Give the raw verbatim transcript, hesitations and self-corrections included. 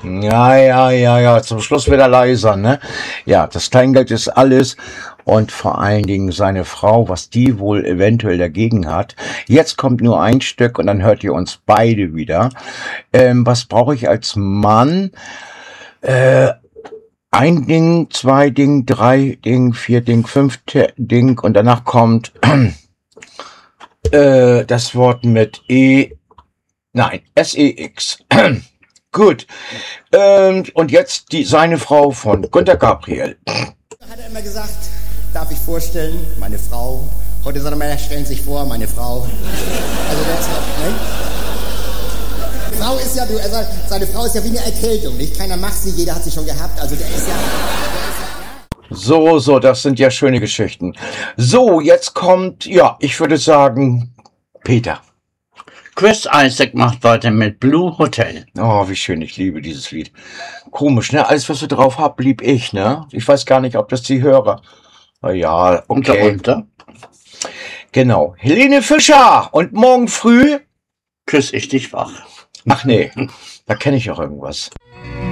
Ja, ja, ja, ja, zum Schluss wieder leiser, ne? Ja, das Kleingeld ist alles und vor allen Dingen seine Frau, was die wohl eventuell dagegen hat. Jetzt kommt nur ein Stück und dann hört ihr uns beide wieder. Ähm, was brauche ich als Mann? Äh, ein Ding, zwei Ding, drei Ding, vier Ding, fünf Ding und danach kommt äh, das Wort mit E, nein, S E X. Gut. Ähm, und jetzt die, seine Frau von Günter Gabriel. Hat er immer gesagt, darf ich vorstellen, meine Frau. Heute sagt er mal, stellen Sie sich vor, meine Frau. Also das, ne? Frau ist ja, du, also seine Frau ist ja wie eine Erkältung, nicht? Keiner macht sie, jeder hat sie schon gehabt. Also der ist ja... Der ist ja, ja. So, so, das sind ja schöne Geschichten. So, jetzt kommt, ja, ich würde sagen, Peter. Chris Isaak macht weiter mit Blue Hotel. Oh, wie schön, ich liebe dieses Lied. Komisch, ne? Alles, was du drauf habt, lieb ich, ne? Ich weiß gar nicht, ob das die Hörer... Na ja, okay. Unter, unter. Genau. Helene Fischer und morgen früh... Küss ich dich wach. Ach nee, da kenne ich auch irgendwas.